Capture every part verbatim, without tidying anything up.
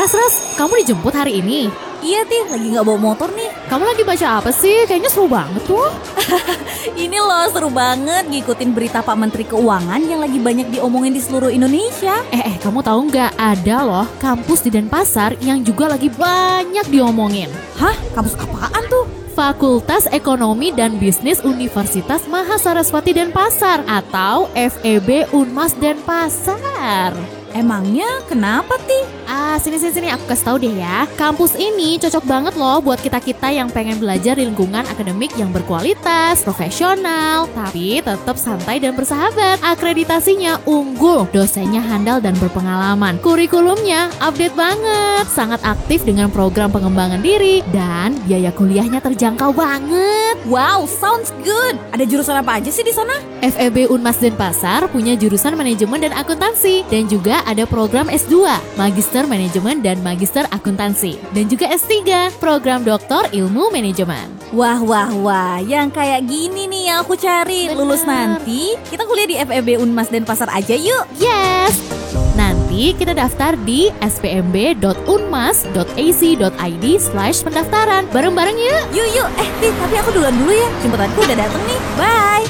Ras, Ras, kamu dijemput hari ini? Iya Tih, lagi gak bawa motor nih. Kamu lagi baca apa sih? Kayaknya seru banget tuh. Ini loh seru banget ngikutin berita Pak Menteri Keuangan yang lagi banyak diomongin di seluruh Indonesia. Eh, eh, kamu tahu nggak? Ada loh kampus di Denpasar yang juga lagi banyak diomongin. Hah? Kampus apaan tuh? Fakultas Ekonomi dan Bisnis Universitas Mahasaraswati Denpasar atau F E B Unmas Denpasar. Emangnya kenapa Tih? Ah, sini sini sini aku kasih tahu deh ya. Kampus ini cocok banget loh buat kita-kita yang pengen belajar di lingkungan akademik yang berkualitas, profesional, tapi tetap santai dan bersahabat. Akreditasinya unggul, dosennya handal dan berpengalaman. Kurikulumnya update banget, sangat aktif dengan program pengembangan diri dan biaya kuliahnya terjangkau banget. Wow, sounds good. Ada jurusan apa aja sih di sana? F E B Unmas Denpasar punya jurusan manajemen dan akuntansi dan juga ada program S dua, Magister Manajemen dan Magister Akuntansi, dan juga S tiga, program Doktor Ilmu Manajemen. Wah, wah, wah, yang kayak gini nih yang aku cari. Bener. Lulus nanti, kita kuliah di F E B Unmas Denpasar aja yuk. Yes! Nanti kita daftar di s p m b dot unmas dot a c dot i d slash pendaftaran. Bareng-bareng yuk! Yuk, yuk. Eh, Tih, tapi aku duluan dulu ya. Jemputanku udah dateng nih. Bye!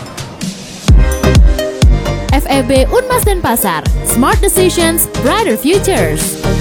F E B Unmas Denpasar, Smart Decisions, Brighter Futures.